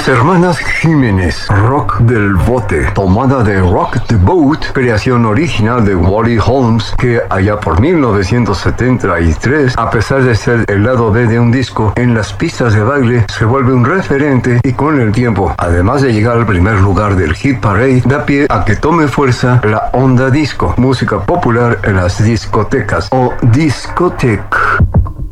Hermanas Jiménez, Rock del Bote, tomada de Rock the Boat, creación original de Wally Holmes, que allá por 1973, a pesar de ser el lado B de un disco, en las pistas de baile se vuelve un referente y con el tiempo, además de llegar al primer lugar del Hit Parade, da pie a que tome fuerza la onda disco, música popular en las discotecas o discoteca.